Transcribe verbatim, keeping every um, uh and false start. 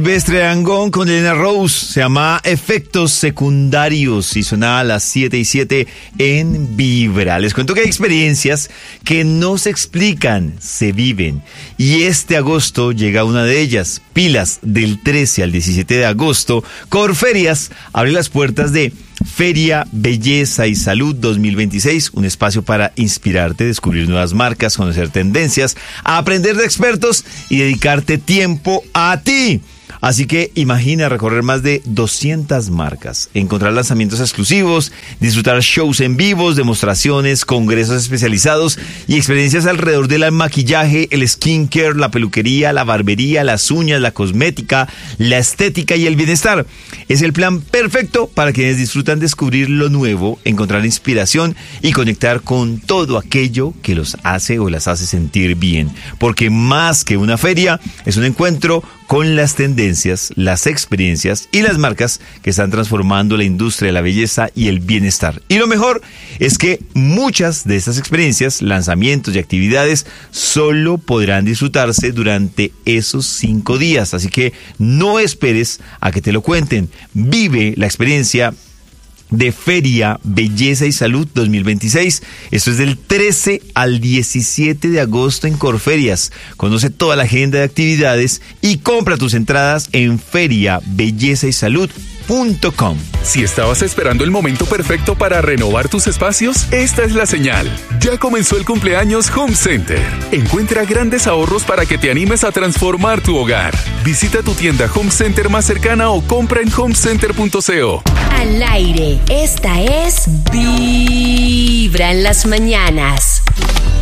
Silvestre Dangond con Elena Rose, se llama Efectos Secundarios y suena a las siete y siete en Vibra. Les cuento que hay experiencias que no se explican, se viven. Y este agosto llega una de ellas. Pilas, del trece al diecisiete de agosto, Corferias abre las puertas de Feria Belleza y Salud dos mil veintiséis, un espacio para inspirarte, descubrir nuevas marcas, conocer tendencias, aprender de expertos y dedicarte tiempo a ti. Así que imagina recorrer más de doscientas marcas, encontrar lanzamientos exclusivos, disfrutar shows en vivos, demostraciones, congresos especializados y experiencias alrededor del maquillaje, el skincare, la peluquería, la barbería, las uñas, la cosmética, la estética y el bienestar. Es el plan perfecto para quienes disfrutan descubrir lo nuevo, encontrar inspiración y conectar con todo aquello que los hace o las hace sentir bien. Porque más que una feria, es un encuentro con las tendencias, las experiencias y las marcas que están transformando la industria de la belleza y el bienestar. Y lo mejor es que muchas de estas experiencias, lanzamientos y actividades solo podrán disfrutarse durante esos cinco días. Así que no esperes a que te lo cuenten. Vive la experiencia de Feria Belleza y Salud dos mil veintiséis. Esto es del trece al diecisiete de agosto en Corferias. Conoce toda la agenda de actividades y compra tus entradas en feria belleza y salud punto com. Si estabas esperando el momento perfecto para renovar tus espacios, esta es la señal. Ya comenzó el cumpleaños Home Center. Encuentra grandes ahorros para que te animes a transformar tu hogar. Visita tu tienda Home Center más cercana o compra en home center punto co. Al aire, esta es Vibra en las mañanas.